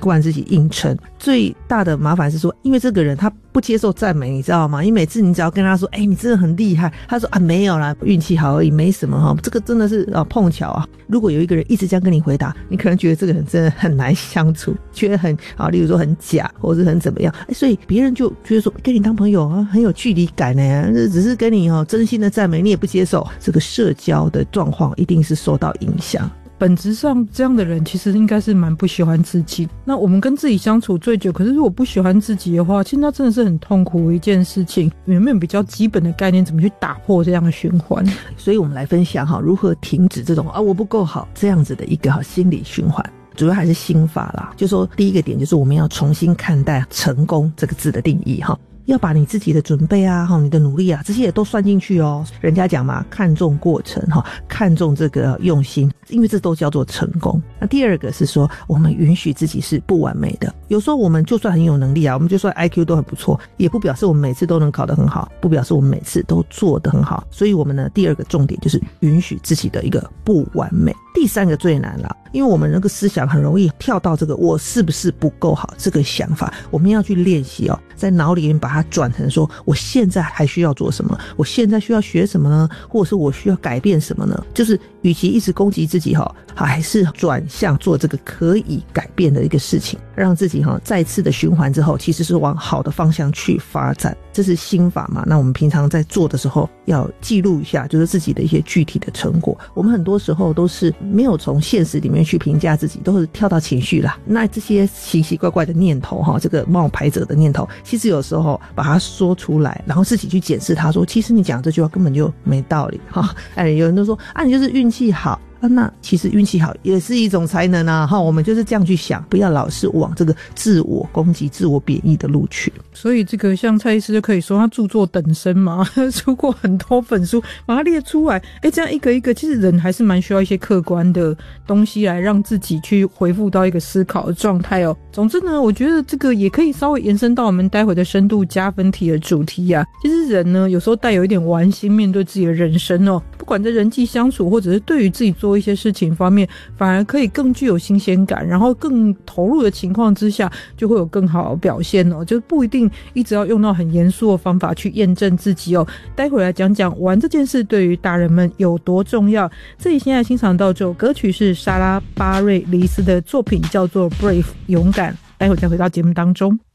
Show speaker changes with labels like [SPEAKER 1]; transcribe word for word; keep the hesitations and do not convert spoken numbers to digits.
[SPEAKER 1] 惯自己硬撑。最大的麻烦是说，因为这个人他不接受赞美，你知道吗？因为每次你只要跟他说，哎、欸，你真的很厉害，他说啊没有啦，运气好而已，没什么哈，这个真的是啊碰巧啊。如果有一个人一直这样跟你回答，你可能觉得这个人真的很难相处，觉得很啊，例如说很假，或者是很怎么样，哎、欸，所以别人就觉得说跟你当朋友啊很有距离感呢，只是跟你哦真心的赞美，你也不接受，这个社交的状况一定是受到影响。
[SPEAKER 2] 本质上这样的人其实应该是蛮不喜欢自己，那我们跟自己相处最久，可是如果不喜欢自己的话，其实那真的是很痛苦的一件事情。有没有比较基本的概念怎么去打破这样的循环？
[SPEAKER 1] 所以我们来分享哈，如何停止这种啊我不够好这样子的一个心理循环。主要还是心法啦，就说第一个点就是我们要重新看待成功这个字的定义哈，要把你自己的准备啊，你的努力啊，这些也都算进去哦。人家讲嘛，看重过程哈，看重这个用心，因为这都叫做成功。那第二个是说，我们允许自己是不完美的。有时候我们就算很有能力啊，我们就算 I Q 都很不错，也不表示我们每次都能考得很好，不表示我们每次都做得很好。所以我们呢，第二个重点就是允许自己的一个不完美。第三个最难了，因为我们那个思想很容易跳到这个我是不是不够好这个想法，我们要去练习哦，在脑里面把它转成说我现在还需要做什么，我现在需要学什么呢，或者是我需要改变什么呢，就是与其一直攻击自己哈，还是转向做这个可以改变的一个事情，让自己哈再次的循环之后，其实是往好的方向去发展。这是心法嘛，那我们平常在做的时候要记录一下，就是自己的一些具体的成果。我们很多时候都是没有从现实里面去评价自己，都是跳到情绪啦。那这些奇奇怪怪的念头哈，这个冒牌者的念头，其实有时候把它说出来，然后自己去检视它，说其实你讲这句话根本就没道理哈。哎，有人都说啊，你就是运气好。啊、那其实运气好也是一种才能啊，我们就是这样去想，不要老是往这个自我攻击自我贬义的路去。
[SPEAKER 2] 所以这个像蔡医师就可以说他著作等身嘛，出过很多本书，把它列出来，诶这样一个一个，其实人还是蛮需要一些客观的东西来让自己去恢复到一个思考的状态哦。总之呢，我觉得这个也可以稍微延伸到我们待会的深度加分题的主题啊。其实人呢有时候带有一点玩心面对自己的人生哦，不管在人际相处或者是对于自己做一些事情方面，反而可以更具有新鲜感，然后更投入的情况之下就会有更好的表现哦，就不一定一直要用到很严肃的方法去验证自己哦。待会来讲讲玩这件事对于大人们有多重要。这里现在欣赏到这首歌曲是莎拉巴瑞黎斯的作品，叫做 Brave 勇敢，待会再回到节目当中。